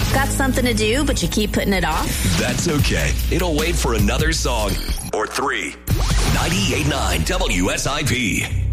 Got something to do, but you keep putting it off? That's okay. It'll wait for another song or three. 98.9 WSIP.